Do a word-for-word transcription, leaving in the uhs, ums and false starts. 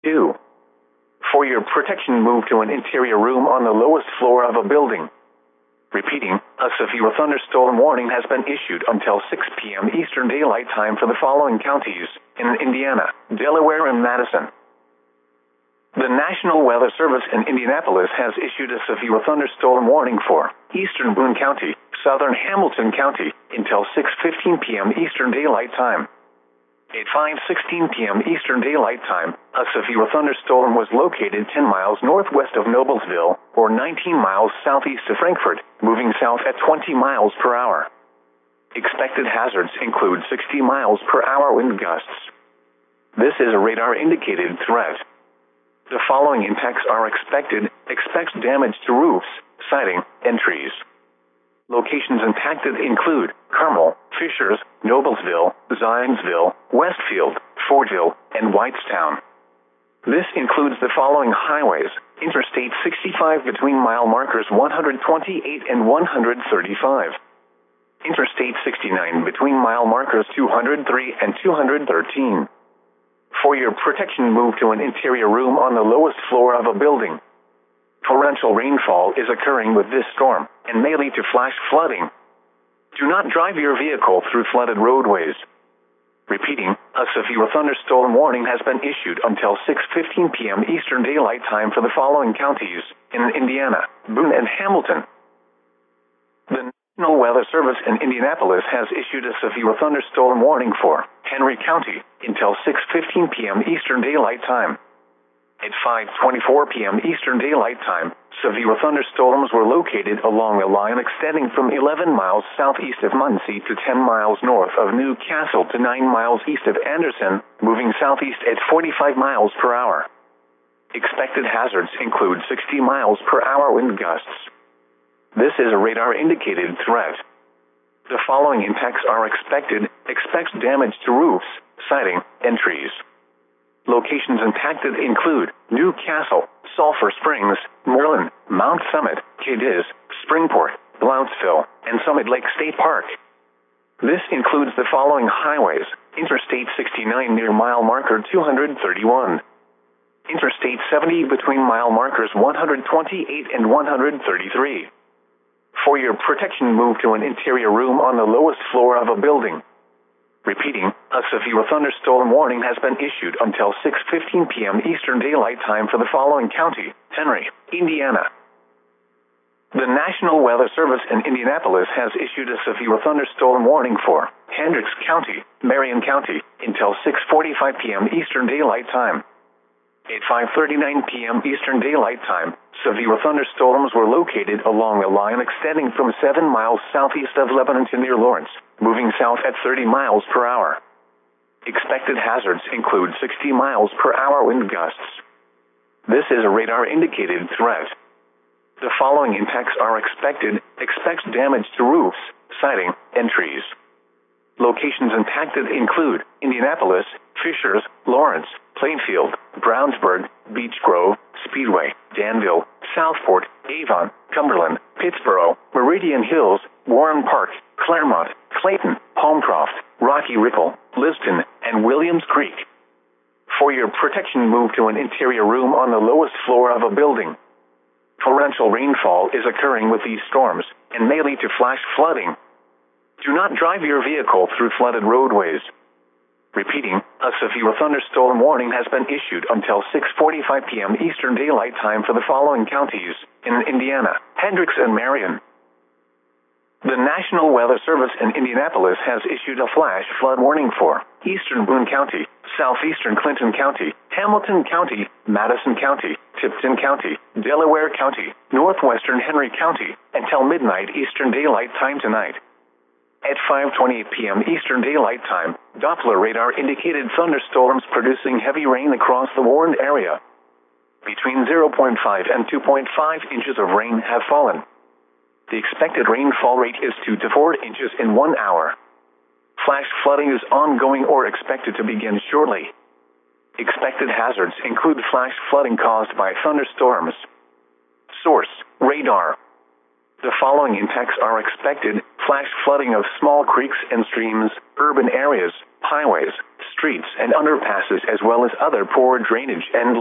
two. For your protection, move to an interior room on the lowest floor of a building. Repeating, a severe thunderstorm warning has been issued until six p m Eastern Daylight Time for the following counties in Indiana, Delaware, and Madison. The National Weather Service in Indianapolis has issued a severe thunderstorm warning for eastern Boone County, southern Hamilton County, until six fifteen p m Eastern Daylight Time. At five sixteen p m Eastern Daylight Time, a severe thunderstorm was located ten miles northwest of Noblesville, or nineteen miles southeast of Frankfort, moving south at twenty miles per hour. Expected hazards include sixty miles per hour wind gusts. This is a radar-indicated threat. The following impacts are expected. Expect damage to roofs, siding, and trees. Locations impacted include Carmel, Fishers, Noblesville, Zionsville, Westfield, Fordville, and Whitestown. This includes the following highways: Interstate sixty-five between mile markers one hundred twenty-eight and one hundred thirty-five. Interstate sixty-nine between mile markers two hundred three and two hundred thirteen. For your protection, move to an interior room on the lowest floor of a building. Torrential rainfall is occurring with this storm and may lead to flash flooding. Do not drive your vehicle through flooded roadways. Repeating, a severe thunderstorm warning has been issued until six fifteen p m Eastern Daylight Time for the following counties in Indiana, Boone, and Hamilton. The National Weather Service in Indianapolis has issued a severe thunderstorm warning for Henry County until six fifteen p m Eastern Daylight Time. At five twenty-four p m Eastern Daylight Time, severe thunderstorms were located along a line extending from eleven miles southeast of Muncie to ten miles north of New Castle to nine miles east of Anderson, moving southeast at forty-five miles per hour. Expected hazards include sixty miles per hour wind gusts. This is a radar-indicated threat. The following impacts are expected. Expect damage to roofs, siding, and trees. Locations impacted include New Castle, Sulphur Springs, Merlin, Mount Summit, Cadiz, Springport, Blount'sville, and Summit Lake State Park. This includes the following highways: Interstate sixty-nine near mile marker two hundred thirty-one. Interstate seventy between mile markers one hundred twenty-eight and one hundred thirty-three. For your protection, move to an interior room on the lowest floor of a building. Repeating, a severe thunderstorm warning has been issued until six fifteen p m Eastern Daylight Time for the following county, Henry, Indiana. The National Weather Service in Indianapolis has issued a severe thunderstorm warning for Hendricks County, Marion County, until six forty-five p m Eastern Daylight Time. At five thirty-nine p m Eastern Daylight Time, severe thunderstorms were located along a line extending from seven miles southeast of Lebanon to near Lawrence, moving south at thirty miles per hour. Expected hazards include sixty miles per hour wind gusts. This is a radar-indicated threat. The following impacts are expected. Expect damage to roofs, siding, and trees. Locations impacted include Indianapolis, Fishers, Lawrence, Plainfield, Brownsburg, Beech Grove, Speedway, Danville, Southport, Avon, Cumberland, Pittsboro, Meridian Hills, Warren Park, Claremont, Clayton, Holmcroft, Rocky Ripple, Liston, and Williams Creek. For your protection, move to an interior room on the lowest floor of a building. Torrential rainfall is occurring with these storms and may lead to flash flooding. Do not drive your vehicle through flooded roadways. Repeating, a severe thunderstorm warning has been issued until six forty-five p m Eastern Daylight Time for the following counties in Indiana, Hendricks and Marion. The National Weather Service in Indianapolis has issued a flash flood warning for eastern Boone County, southeastern Clinton County, Hamilton County, Madison County, Tipton County, Delaware County, northwestern Henry County, until midnight Eastern Daylight Time tonight. At five twenty-eight p m Eastern Daylight Time, Doppler radar indicated thunderstorms producing heavy rain across the warned area. Between zero point five and two point five inches of rain have fallen. The expected rainfall rate is two to four inches in one hour. Flash flooding is ongoing or expected to begin shortly. Expected hazards include flash flooding caused by thunderstorms. Source: radar. The following impacts are expected: flash flooding of small creeks and streams, urban areas, highways, streets, and underpasses, as well as other poor drainage and